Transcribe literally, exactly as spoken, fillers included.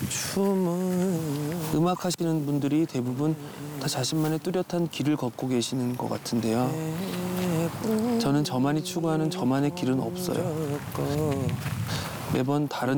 음악 하시는 분들이 대부분 다 자신만의 뚜렷한 길을 걷고 계시는 것 같은데요. 저는 저만이 추구하는 저만의 길은 없어요. 매번 다른